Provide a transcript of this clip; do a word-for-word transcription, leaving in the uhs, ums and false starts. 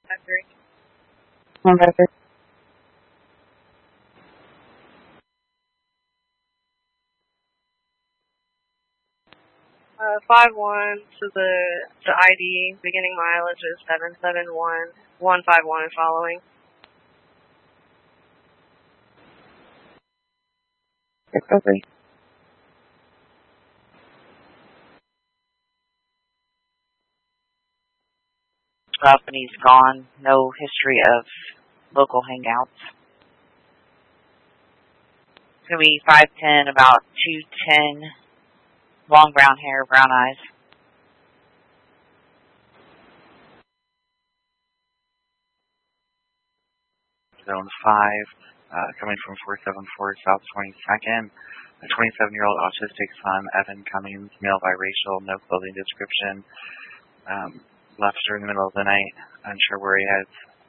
five three. one five three. Uh, five one to the the I D. Beginning mileage is seven seven one one five one and following. six oh three. Property's gone. No history of local hangouts. It's going to be five ten, about two ten. Long brown hair, brown eyes. Zone five, uh, coming from four seven four South twenty-second. A twenty-seven-year-old autistic son, Evan Cummings, male biracial, no clothing description. Um, left during the middle of the night, unsure where he heads.